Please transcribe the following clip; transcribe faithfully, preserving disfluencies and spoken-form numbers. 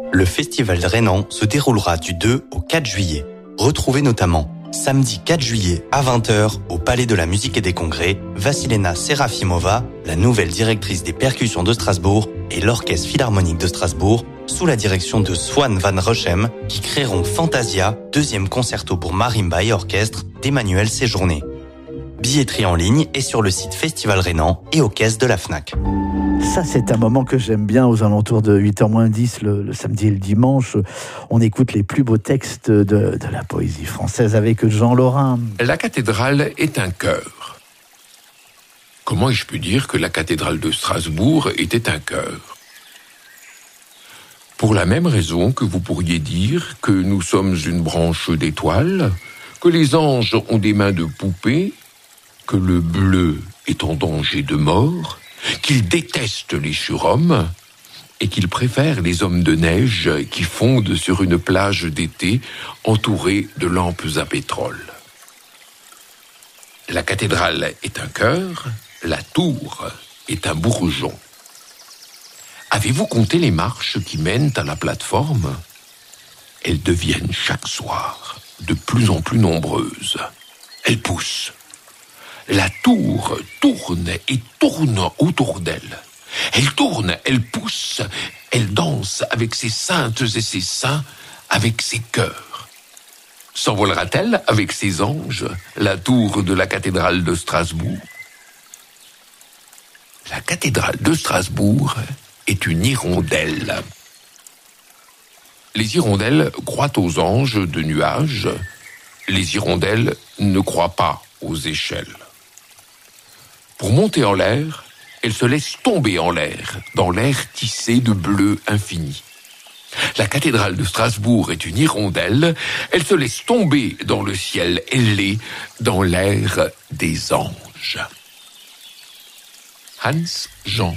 Le festival Rhénan se déroulera du deux au quatre juillet. Retrouvez notamment samedi quatre juillet à vingt heures au Palais de la Musique et des Congrès, Vassilena Serafimova, la nouvelle directrice des percussions de Strasbourg, et l'Orchestre Philharmonique de Strasbourg, sous la direction de Swan van Rochem, qui créeront Fantasia, deuxième concerto pour marimba et orchestre d'Emmanuel Séjourné. Billetterie en ligne et sur le site Festival Rhénan et aux caisses de la Fnac. Ça, c'est un moment que j'aime bien aux alentours de huit heures moins dix, le, le samedi et le dimanche. On écoute les plus beaux textes de, de la poésie française avec Jean Lorrain. La cathédrale est un chœur. Comment ai-je pu dire que la cathédrale de Strasbourg était un chœur ? Pour la même raison que vous pourriez dire que nous sommes une branche d'étoiles, que les anges ont des mains de poupées, que le bleu est en danger de mort, qu'il déteste les surhommes et qu'il préfère les hommes de neige qui fondent sur une plage d'été entourée de lampes à pétrole. La cathédrale est un chœur, la tour est un bourgeon. Avez-vous compté les marches qui mènent à la plateforme ? Elles deviennent chaque soir de plus en plus nombreuses. Elles poussent. La tour tourne et tourne autour d'elle. Elle tourne, elle pousse, elle danse avec ses saintes et ses saints, avec ses cœurs. S'envolera-t-elle avec ses anges, la tour de la cathédrale de Strasbourg ? La cathédrale de Strasbourg est une hirondelle. Les hirondelles croient aux anges de nuages. Les hirondelles ne croient pas aux échelles. Pour monter en l'air, elles se laissent tomber en l'air, dans l'air tissé de bleu infini. La cathédrale de Strasbourg est une hirondelle, elle se laisse tomber dans le ciel ailé, dans l'air des anges. Hans Jean